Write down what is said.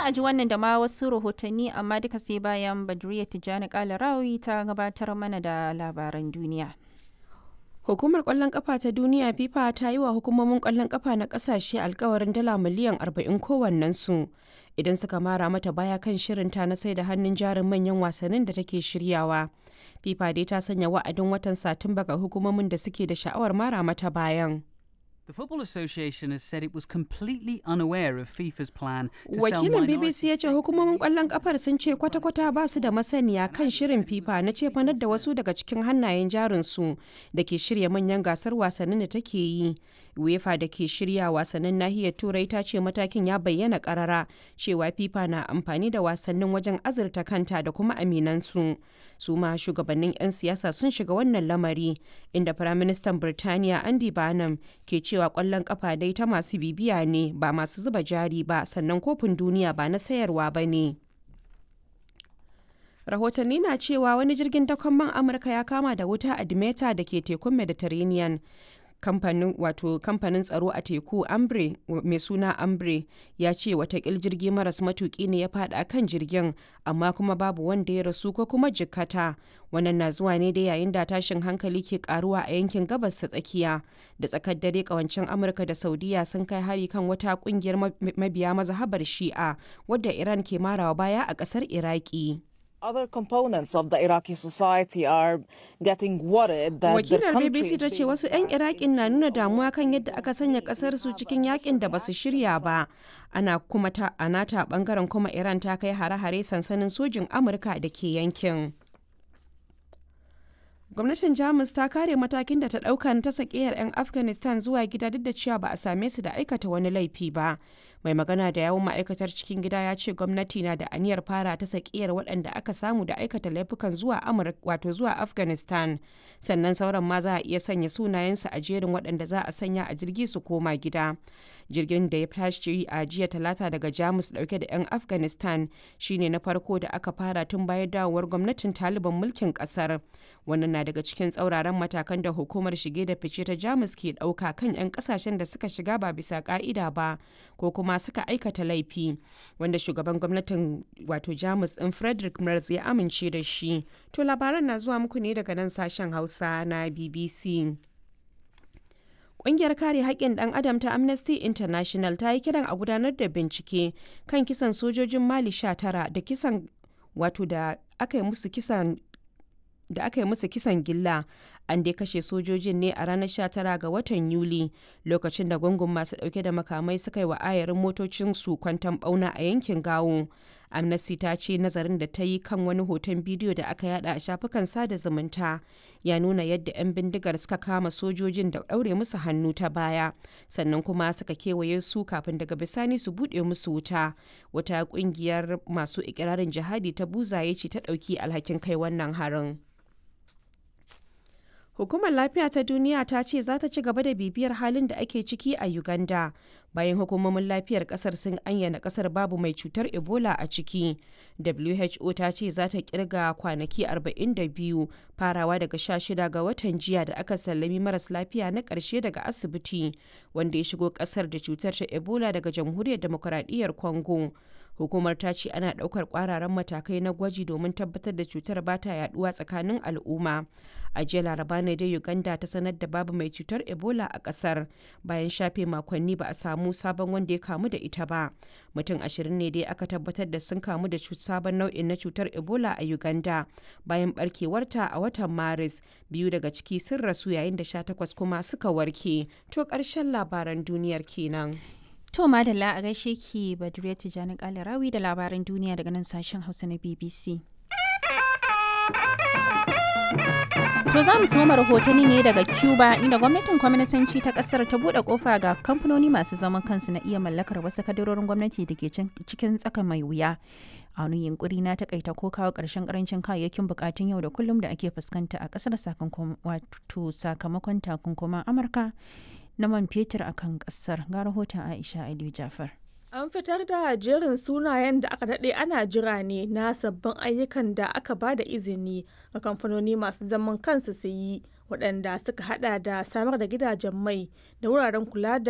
a ji wannan da ma wasu rahotanni amma duka sai bayan Badriya Tijjani Kalarawi ta gabatar mana da labaran duniya. Hukumar ƙwallon ƙafa ta duniya FIFA ta yi wa hukumomin ƙwallon ƙafa na ƙasashe alkawarin dala miliyan 40 kowannensu idan suka mara mata baya kan shirinta na sai da hannun jarin manyan wasannin da take shiryawa. FIFA dai ta sanya wa'adin watan Satumba ga hukumomin da suke da sha'awar mara mata bayan. The Football Association has said it was completely unaware of FIFA's plan to sell Wakilin minority BBC ya ce hukumomin ƙwallon ƙafar sun ce kwata-kwata ba su da masaniya kan shirin FIFA na cefanar da wasu daga cikin hannayen jarinsu da ke shirya manyan gasar wasannin da take yi. UEFA da ke shirya wasannin nahiyar Turai ta ce matakin ya bayyana ƙarara cewa FIFA na amfani da wasannin wajen azurta kanta da kuma aminansu. Su ma shugabannin 'yan siyasa sun shiga wannan lamari inda Firaministan Birtaniya Andy Barnum ke cewa ƙwallon ƙafa dai ta masu bibiya ne ba masu zuba jari ba sannan kofin duniya ba na sayarwa ba ne. Rahotanni na cewa wani jirgin dakon man Amurka ya kama da wuta a Dimeta da ke tekun Mediterranean. Kamfanin tsaro a teku Ambre mai suna Ambre ya ce watakil jirgi maras matuki ne ya fada kan jirgin amma kuma babu wanda ya rasu ko kuma jikkata. Wannan na zuwa ne dai yayin da tashin hankali ke karuwa a yankin gabas ta tsakiya da tsakar dare kawancin Amurka da Saudiya sun kai hari kan wata kungiyar mabiya mazhabar Shi'a wadda Iran ke marawa baya a kasar Iraki. Other components of the Iraqi society are getting worried that Wakilar BBC ta ce wasu 'yan Iraƙin na nuna damuwa kan yadda aka sanya ƙasar su cikin yakin da basu shirya ba. Ana kuma a nata bangaren kuma Iran ta kai hare-hare sansanin sojin Amurka da ke yankin. Gwamnatin Jamus ta kare matakin da ta ɗauka na ta sakiyar 'yan Afghanistan zuwa gida duk da cewa ba a same su da aikata wani laifi ba. Mai magana da yawun ma'aikatar cikin gida ya ce gwamnati na da aniyar fara ta sakiyar waɗanda aka samu da aikata laifukan zuwa zuwa Afghanistan. Sannan sauran ma za a iya sanya sunayensu a jerin waɗanda za a sanya a jirgi su koma gida. Jirgin da ya tashi a jiya talata daga Jamus dauke da 'yan Afghanistan shine na farko da aka fara tun bayan dawowar gwamnatin Taliban mulkin kasar. Wannan na daga cikin tsauraran matakan da hukumar shige da fice ta Jamus ke dauka kan 'yan kasashen da suka shiga ba bisa ka'ida ba ko kuma suka aikata laifi, wanda shugaban gwamnatin Jamus din Friedrich Merz ya amince da shi. To labaran na zuwa muku ne daga nan sashen Hausa na BBC. Ƙungiyar kare haƙƙin ɗan adam ta Amnesty International ta yi kiran a gudanar da bincike kan kisan sojojin Mali 19 da kisan da aka yi musu kisan gilla. An dai kashe sojojin ne a ranar 19 ga watan Yuli lokacin da gungun masu ɗauke da makamai suka yi wa ayarin motocin su kwanton ɓauna a yankin Gawo. Amnesty ta ce nazarin da ta yi kan wani hoton bidiyo da aka yada a shafukan sada zumunta ya nuna yadda 'yan bindigar suka kama sojojin da ɗaure musu hannu ta baya sannan kuma suka kewaye su kafin daga bisani su buɗe musu wuta. Wata ƙungiyar masu ikirarin jihadi ta buzaye ce ta ɗauki alhakin kai wannan harin. Hukumar Lafiya ta Duniya ta ce za ta ci gaba da bibiyar halin da ake ciki a Uganda bayan hukumomin lafiyar kasar sun ayyana kasar babu mai cutar Ebola a ciki. WHO ta ce za ta kirga kwanaki 42 farawa daga 16 ga watan jiya da aka sallami maras lafiya na ƙarshe daga asibiti wanda ya shigo kasar da cutar ta Ebola daga Jamhuriyar Demokuraɗiyyar Congo. Hukumar ta ce ana ɗaukar ƙwararan matakai na gwaji domin tabbatar da cutar ba ta yaduwa tsakanin al'umma. A jiya Laraba ne dai Uganda ta sanar da babu mai cutar Ebola a ƙasar bayan shafe makonni ba a samu sabon wanda ya kamu da ita ba. Mutum 20 ne dai aka tabbatar da sun kamu da sabon nau'in na cutar Ebola a Uganda bayan barkewarta a watan Maris. 2 daga ciki sun rasu yayin da 18 kuma suka warke. To ƙarshen labaran duniyar kenan. To madalla a gaishe ki Badriya Tijjani Kalarawi da labaran duniya daga nan sashen Hausa na BBC. To za mu soma rahotanni ne daga Cuba inda gwamnatin kwaminisanci ta kasar ta bude kofa ga kamfanoni masu zaman kansu na iya mallakar wasu kadarorin gwamnati da ke cikin tsaka mai wuya. A wani yunkuri na takaita ko kawo ƙarshen ƙarancin kayayyakin bukatun yau da kullum da ake fuskanta a ƙasar sakamakon takunkuman Amurka na man fetur a kan ƙasar. Ga rahoton Aisha Aliyu Jafar. An fitar da jerin sunayen da aka daɗe ana jira ne na sabbin ayyukan da aka ba da izini ga kamfanoni masu zaman kansu su yi, waɗanda suka hada da samar da gidajen mai da wuraren kula da